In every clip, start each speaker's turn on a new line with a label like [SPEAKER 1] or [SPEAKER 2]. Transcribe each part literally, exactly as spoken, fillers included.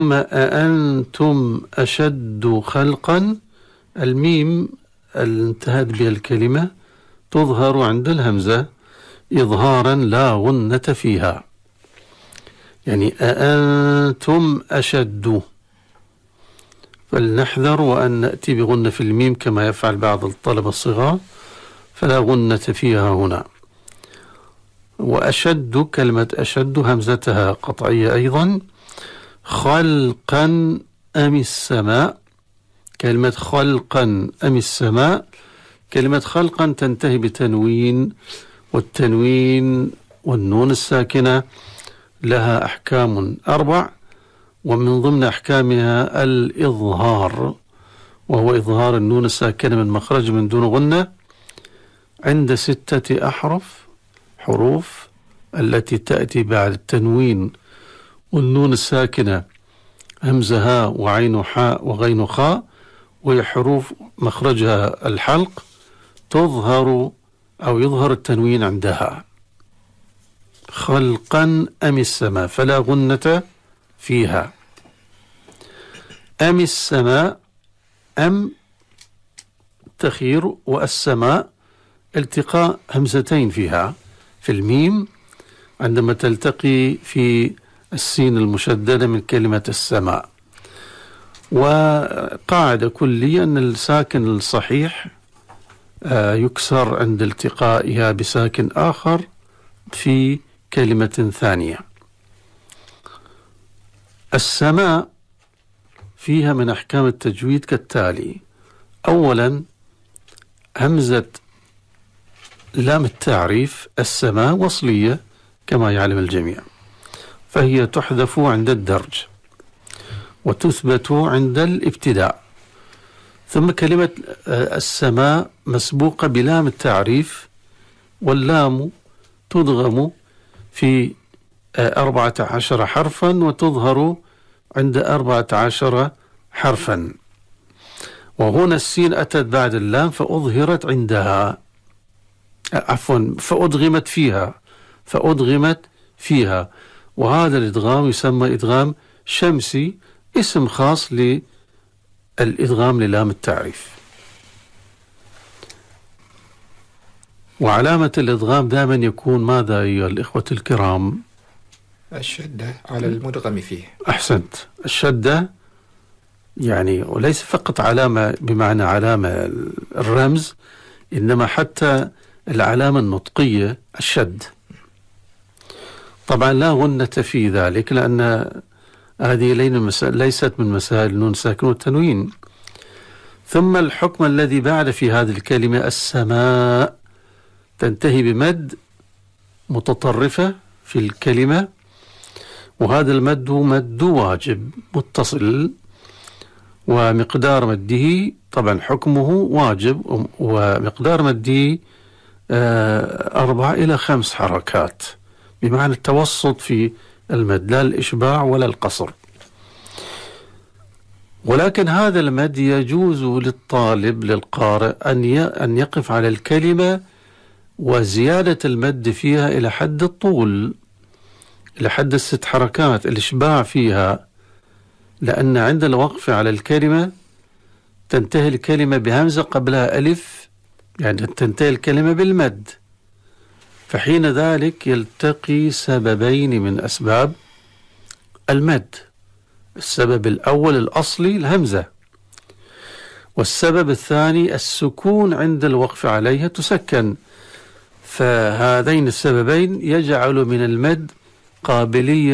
[SPEAKER 1] أأنتم أشد خلقا، الميم انتهت بها الكلمة تظهر عند الهمزة إظهارا لا غنة فيها، يعني أأنتم أشد، فلنحذر وأن نأتي بغنة في الميم كما يفعل بعض الطلبة الصغار، فلا غنة فيها هنا. وأشد، كلمة أشد همزتها قطعية أيضا. خلقا أم السماء، كلمة خلقا أم السماء، كلمة خلقا تنتهي بتنوين، والتنوين والنون الساكنة لها أحكام أربع، ومن ضمن أحكامها الإظهار، وهو إظهار النون الساكنة من مخرج من دون غنة عند ستة أحرف حروف التي تأتي بعد التنوين والنون الساكنة همزة هاء وعين حاء وغين خاء، وهي حروف مخرجها الحلق تظهر أو يظهر التنوين عندها. خلقا أم السماء فلا غنة فيها. أم السماء، أم تخير، والسماء التقاء همزتين فيها في الميم عندما تلتقي في السين المشددة من كلمة السماء. وقاعدة كلية أن الساكن الصحيح يكسر عند التقائها بساكن آخر في كلمة ثانية. السماء فيها من أحكام التجويد كالتالي: أولا همزة لام التعريف السماء وصلية كما يعلم الجميع، فهي تحذف عند الدرج وتثبت عند الابتداء. ثم كلمة السماء مسبوقة بلام التعريف، واللام تدغم في أربعة عشر حرفا وتظهر عند أربعة عشر حرفا، وهنا السين أتت بعد اللام فأظهرت عندها، عفوا فأدغمت فيها فأدغمت فيها وهذا الإدغام يسمى إدغام شمسي، اسم خاص للإدغام للام التعريف. وعلامة الإدغام دائما يكون ماذا أيها الإخوة الكرام؟
[SPEAKER 2] الشدة على المدغم فيه.
[SPEAKER 1] أحسنت، الشدة، يعني وليس فقط علامة بمعنى علامة الرمز، إنما حتى العلامة النطقية الشد. طبعا لا غنة في ذلك لأن هذه ليست من مسائل النون ساكن والتنوين. ثم الحكم الذي بعد في هذه الكلمة السماء تنتهي بمد متطرفة في الكلمة، وهذا المد مد واجب متصل، ومقدار مده طبعا حكمه واجب، ومقدار مده أربع إلى خمس حركات، بمعنى التوسط في المد، لا الإشباع ولا القصر. ولكن هذا المد يجوز للطالب للقارئ أن أن يقف على الكلمة وزيادة المد فيها إلى حد الطول، إلى حد الست حركات، الإشباع فيها، لأن عند الوقف على الكلمة تنتهي الكلمة بهمزة قبلها ألف، يعني تنتهي الكلمة بالمد، فحين ذلك يلتقي سببين من أسباب المد. السبب الأول الأصلي الهمزة، والسبب الثاني السكون عند الوقف عليها تسكن، فهذين السببين يجعل من المد قابلية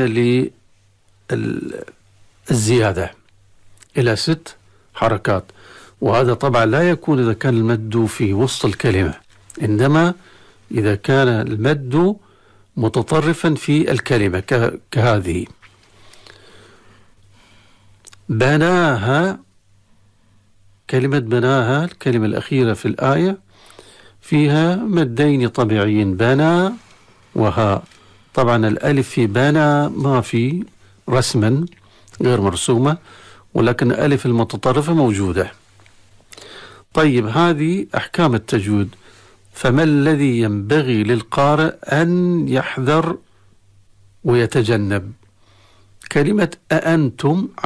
[SPEAKER 1] للزيادة إلى ست حركات. وهذا طبعا لا يكون إذا كان المد في وسط الكلمة، إنما إذا كان المد متطرفا في الكلمة كهذه. بناها، كلمة بناها الكلمة الأخيرة في الآية فيها مدين طبيعيين، بنا وها. طبعا الألف في بنا ما في رسما، غير مرسومة، ولكن الألف المتطرفة موجودة. طيب، هذه أحكام التجويد. فما الذي ينبغي للقارئ أن يحذر ويتجنب؟ كلمة أأنتم